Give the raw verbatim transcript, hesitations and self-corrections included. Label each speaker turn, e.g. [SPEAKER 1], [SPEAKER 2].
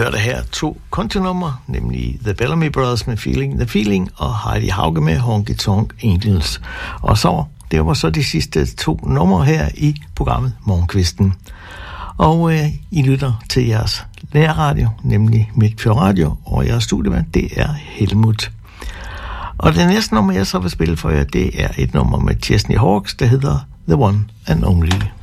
[SPEAKER 1] hørte her to country-numre, nemlig The Bellamy Brothers med Feeling the Feeling og Heidi Hauge med Honky Tonk Angels. Og så, det var så de sidste to numre her i programmet Morgenkvisten. Og øh, I lytter til jeres læreradio, nemlig Midtfjord Radio, og jeres studiemand, det er Helmut. Og det næste nummer, jeg så vil spille for jer, det er et nummer med Chesney Hawkes, der hedder The One and Only.